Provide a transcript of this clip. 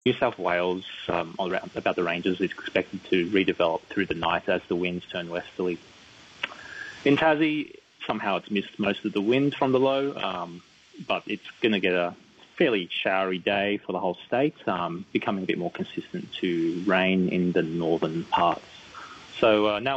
New South Wales, around about the ranges, is expected to redevelop through the night as the winds turn westerly. In Tassie, somehow it's missed most of the wind from the low, but it's going to get a fairly showery day for the whole state, becoming a bit more consistent to rain in the northern parts. So now